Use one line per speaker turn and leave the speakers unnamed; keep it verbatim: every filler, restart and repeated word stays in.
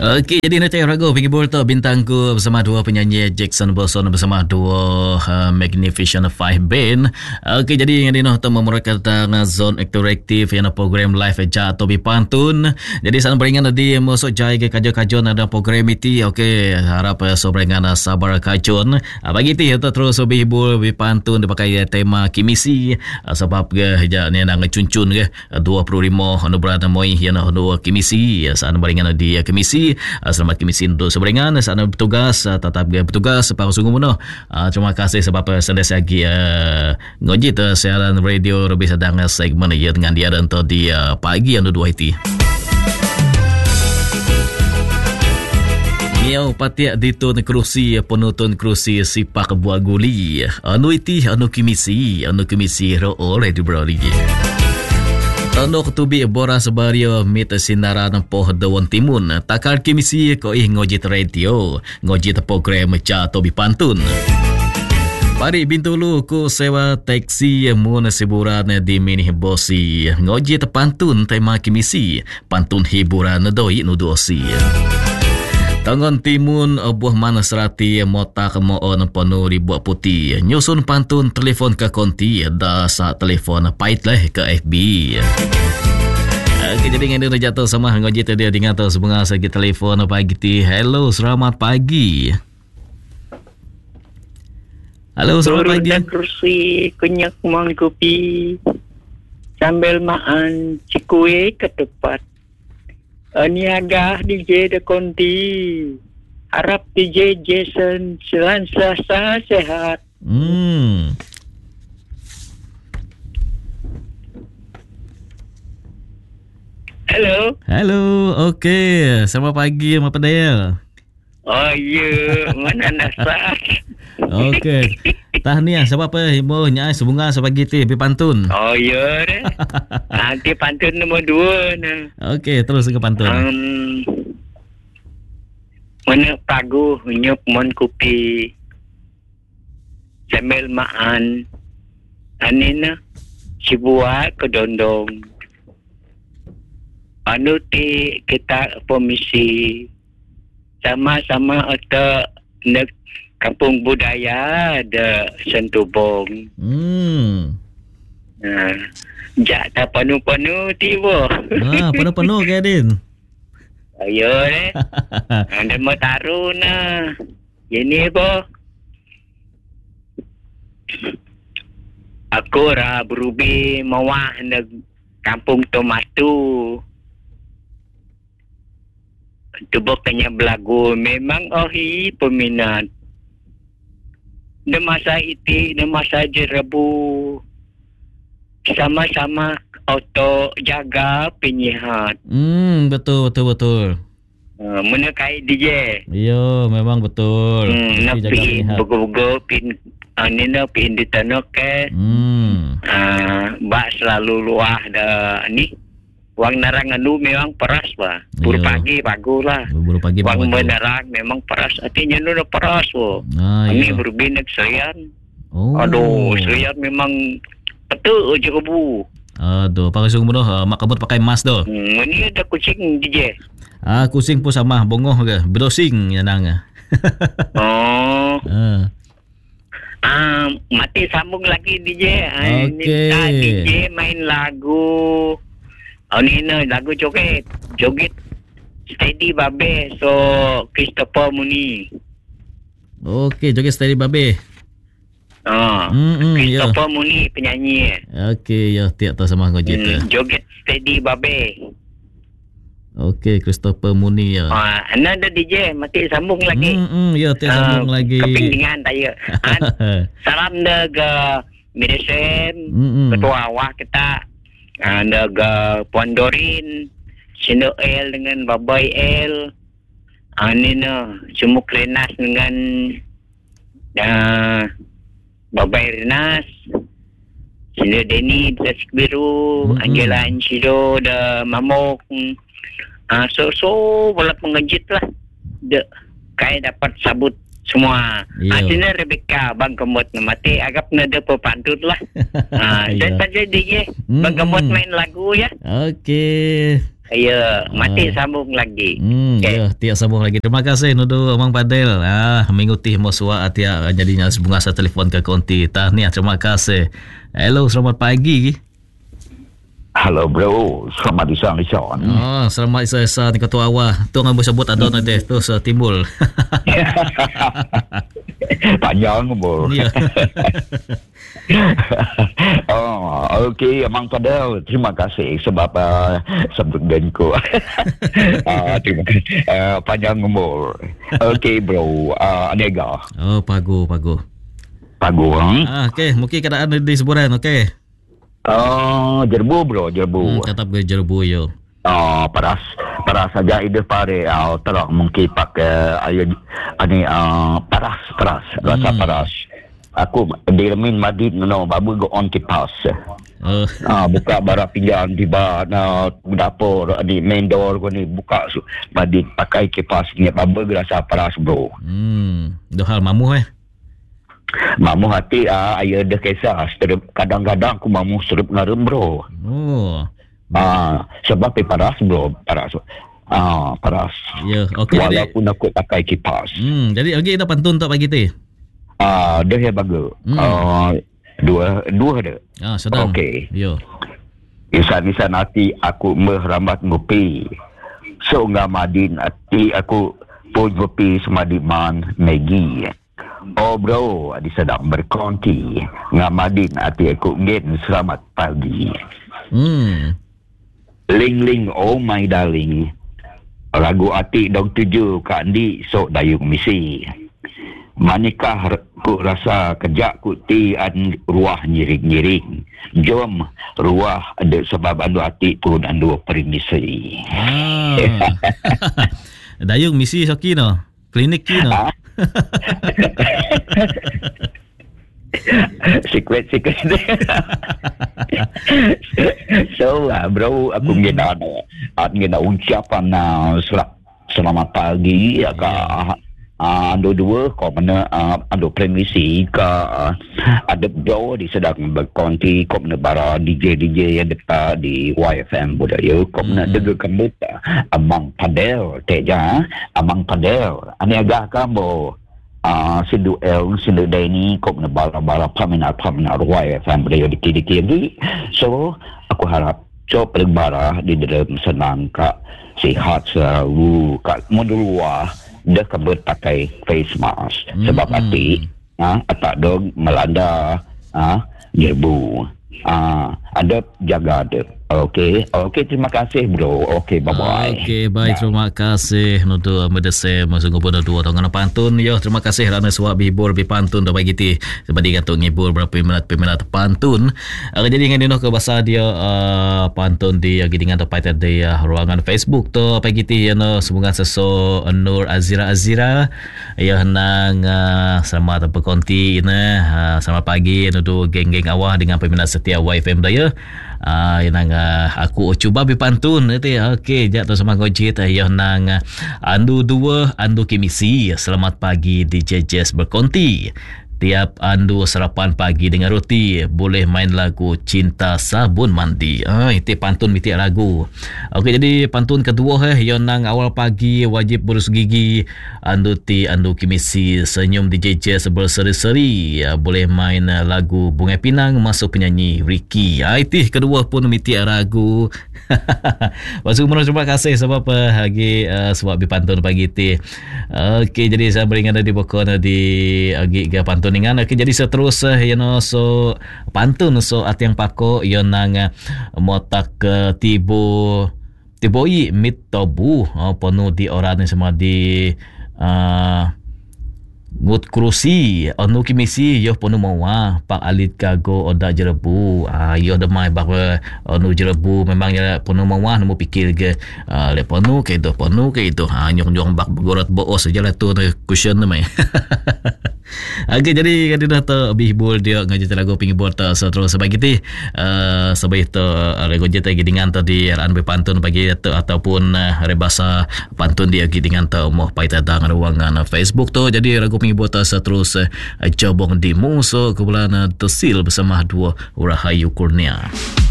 Okey, jadi nanti ragu pergi bola tu bintangku bersama dua penyanyi Jackson Boson bersama dua uh, Magnificent Five Band. Okey, jadi yang dino tu memerlukan tentang zone interaktif yang program live ja Tobi Pantun. Jadi sana beringan di masuk jai ke kajo-kajon ada program itu. Okey, harap so beringan sabar kajon. Bagi ti kita terus lebih hibur lebih pantun dipakai tema kimisi sebab ke ja ni nak cuncun ke dua puluh lima anu berada moi yang dua kimisi sana beringan di kimisi. Selamat kimisi untuk seberangan sana bertugas tetap bertugas para sungguh penuh. Terima kasih sebab sentiasa lagi uh, ngojit uh, siaran radio lebih sedang segmen ya dengan dia dan di uh, pagi yang dua itu. Miau patiak ditun kerusi penutun kerusi sipak buah guli anu iti anu kimisi anu kimisi ro oleh dibrali. Tano ketubi bora sebario mit sinaran poh dawon timun takar kimisi ko ih ngojit radio ngojit program ca Tobi Pantun. Pari bintulu ku sewa taksi mun siburan di mini bosi ngojit pantun tema kimisi pantun hiburan doi nudosi. Tangan timun buah mana serati motak moon penuh ribuak putih. Nyusun pantun telefon ke konti dah saat telefon pait leh ke F B. Okey, jadi dengan dia jatuh sama ngojit dia dengan tu sebengah segi telefon pagi ti. Hello, selamat pagi. Halo, selamat pagi.
Turun kursi kunyak mang kopi sambil makan cikue ke tempat. Niaga D J de Konti. Harap D J Jason selansa sehat.
Hmm.
Hello.
Hello. Okey. Selamat pagi, Mak Pedayal.
Oh ya, mana nasah.
Okey. Tahniah sebab apa ibu nyai sebunga sepagi ti pi pantun.
Oh ya deh. Nanti pantun nombor dua nah.
Okey, terus ke pantun.
Um, mana pagu nyuk mon kopi sambil makan anina sibua kedondong. Anu ti kita komisi sama-sama atau nek kampung budaya ada Sentubong. Hmm. Nah, jak tak penuh-penuh tiba.
Ah, penuh-penuh ke Din?
Ayo deh. Anda mau taruh nah. Ini apa? Aku ra berubi mawah neg kampung Tomato. Itu bukannya belagu. Memang ohi peminat. Di masa itu, di masa jerebu, sama-sama auto jaga penyihat.
Hmm, betul, betul, betul.
Uh, menekai D J.
Iya, memang betul.
Hmm, nak pin, buku-buku, pin, uh, ni nak pin di tanah ke. Hmm. Uh, bak selalu luah dah ni. Wang narang anu memang peras bah. Buru pagi bagus lah.
Buru pagi
Wang menarang memang peras. Artinya nu dah peras wo. Ah, ini berbinak serian. Oh. Aduh, serian memang betul je kebu.
Aduh, pakai sungguh betul. Mak kabut pakai emas doh.
Hmm, ini ada kucing D J.
Ah, kucing pun sama bongoh ke. Browsing ya nang.
Oh. Ah. Ah, mati sambung lagi D J.
Okey.
Ah, D J main lagu. Oh ni no, lagu joget. Joget Steady Babe. So Christopher Muni.
Okey, joget Steady Babe.
Oh, mm-hmm, Christopher ya. Muni penyanyi.
Okey, ya tiap tahu sama ngojit.
Hmm, joget Steady Babe.
Okey, Christopher Muni ya.
Ah, anda ada D J mati sambung lagi.
Hmm, ya tiap sambung uh, lagi.
Kepingan saya. Salam dega Medicine. Mm-hmm. Ketua awak kita. Anda ga Puan Dorin, Sino L dengan Babai L, Anina Sumuk Renas dengan uh, Babai Renas, Sino Denny Tasik Biru, mm-hmm. Angela Anshiro da Mamok. Uh, so so boleh mengejit lah, de kaya dapat sabut semua. Artinya Rebecca bang kemut mati agak nada pepantut lah. Ah, dan saja D J bang kemut main lagu ya.
Okey.
Ya, mati
Ah.
sambung lagi.
Hmm,
Okey.
ya, tiap sambung lagi. Terima kasih Nudu Abang Padel. Ah, mengikuti muswa atia jadinya bunga sa telefon ke konti. Tahniah, terima kasih. Hello, selamat pagi.
Halo bro, selamat isang-isang.
Oh, selamat isa-isa ni ketua awal. Tu ngan sebut ada nanti tu sa timbul.
Panjang bro.
Ya.
Oh, okey, Abang Padel, terima kasih sebab uh, sebutkan ko. uh, terima kasih. Uh, panjang bro. Okey bro, uh, anega.
Oh, pagu, pagu.
Pagu, hmm?
Ah, okey, mungkin keadaan di seburan, okey.
Uh, jerbu bro,
Hmm,
jerbu.
tetap ke jerbu yo.
Oh, paras paras saja ide pare uh, terang mungkin pakai air ani uh, paras paras rasa
Hmm.
paras. Aku diramin madid no babu go on kipas.
Oh.
Ah, buka barang pinggan tiba na dapur di main door ko ni buka su madid pakai kipas ni babu rasa paras bro.
Hmm, dohal mamu eh.
Mamu hati ah air dah kisah kadang-kadang aku mamu serup ngarum bro.
Oh.
Ah, sebab dia paras bro, paras. Ah, paras.
Ya, okey. Jadi,
Walaupun aku pakai kipas.
hmm, jadi okey dah pantun tak pagi tu.
Ah, dia yang bagus.
Hmm.
Ah, dua dua ada.
Ah, sedang.
Okey.
Yo.
Isan-isan hati aku merhambat ngopi. So ngamadin hati aku pun ngopi semadiman Maggie. Oh bro, adi sedang berkonti. Ngamadin hati aku gen selamat pagi.
Hmm.
Ling ling oh my darling. Lagu hati dong tuju Kak Andi sok dayung misi. Manikah ku rasa kejak ku ti an ruah nyiring-nyiring. Jom ruah ada sebab anu hati pun anu permisi.
Ah. Dayung misi soki no. Klinik ki no.
Ha? Secret-secret. So lah bro, aku
Hmm.
ngena at ngena ucapan na sel- selamat pagi ya ka. Ah, ando dua ko mana uh, ando premisi ka uh, ada bro di sedang berkonti ko mana bara D J D J yang dekat di Y F M budaya ko mana
Hmm.
dega kambut Abang Padel teja Abang Padel ani agak kamu ah sindu el sindu deni ko mana bara-bara paminat paminat Y F M budaya dikit-dikit lagi. So aku harap coba paling bara di dalam senang kak sihat selalu kak modul dah kebut pakai face mask
Hmm,
sebab
hmm.
hati ah atak dog melanda ah jerbu ah ada jaga ada. Okey okey terima kasih bro. Okey bye bye.
Okey, baik, terima kasih Nudu Medese masuk pun dua tangan pantun. Yo, terima kasih kerana suap bihibur bi pantun dah bagi ti. Sebadi kata ngibur berapa minat-minat pantun. Uh, jadi dengan dino ke bahasa dia uh, pantun di uh, dengan tepat di uh, ruangan Facebook tu pagi ti you know semoga seso Nur Azira Azira ya nang uh, selamat berkonti nah uh, selamat pagi Nudu geng-geng awah dengan peminat setia Y F M daya. Ah, uh, yang uh, aku cuba berpantun nanti. Okey, jap tu sama gojit ya nang uh, andu dua andu kimisi. Selamat pagi D J Jazz berkonti. Tiap andu sarapan pagi dengan roti boleh main lagu Cinta Sabun Mandi. Ah, itu pantun miti lagu. Okey, jadi pantun kedua eh yang nang awal pagi wajib berus gigi. Andu ti andu kimisi senyum D J Jazz berseri-seri. Ah, boleh main uh, lagu Bunga Pinang masuk penyanyi Ricky. Ah, itu kedua pun miti lagu. Masuk menurut terima kasih sebab uh, lagi uh, sebab berpantun pagi ti. Okey, jadi saya beringat di pokok di agi ke pantun dengan. Okey, jadi seterusnya you know so pantun so at yang pako yo nang uh, motak uh, tibo tiboi mit tobu oh, penuh di orang yang sama di uh, ngut krusi anu kimisi yo penuh mawa pak alit kago oda jerebu ah yo demai bahawa anu jerebu memangnya penuh mawa nemu pikir ke uh, le penuh ke itu penuh ke itu ha nyong-nyong bak gorat boos saja lah tu cushion tu mai. Okey, jadi kan dah tu bihbul dia ngaji lagu pinggir ta terus sebagai ti uh, sebagai tu lagu je lagi dengan tadi ran pantun bagi tu ataupun uh, rebasa pantun dia lagi dengan tu moh pai tadang ruangan Facebook tu. Jadi lagu pinggir ta terus uh, cobong di musuh kebulan uh, tersil bersama dua Rahayu Kurnia.